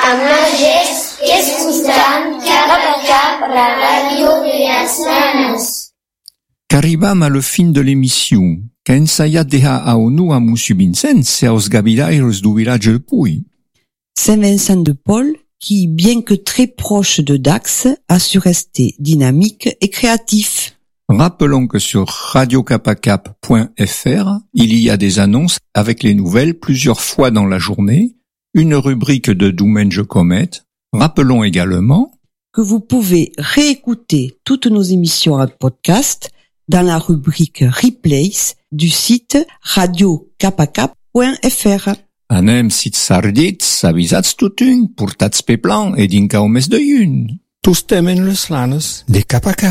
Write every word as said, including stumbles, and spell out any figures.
amb magès i escoltant cap a cap la ràdio de les nanes. Qu'arribam à le fin de l'émission, qu'en ensaiat deha a onu a Monsieur Vincent et aos gabilaires du village de Puy. Saint-Vincent de Paul, qui, bien que très proche de Dax, a su rester dynamique et créatif. Rappelons que sur radio cap a cap point f r, il y a des annonces avec les nouvelles plusieurs fois dans la journée, une rubrique de Doumenge Comet. Rappelons également que vous pouvez réécouter toutes nos émissions en podcast dans la rubrique Replays du site radio cap a cap point f r. Anem sit sardits, avisats tutun, portats pe plan, et d'inca o mes de yun. Tous temen les lanes de cap a cap.